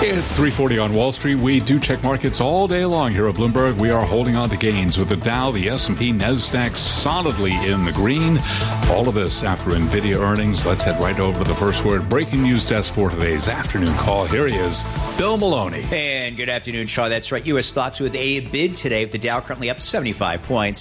It's 3:40 on Wall Street. We do check markets all day long here at Bloomberg. We are holding on to gains with the Dow, the S&P, NASDAQ solidly in the green. All of this after NVIDIA earnings. Let's head right over to the First Word breaking news desk for today's afternoon call. Here he is, Bill Maloney. And good afternoon, Shaw. That's right. U.S. stocks with a bid today. The Dow currently up 75 points.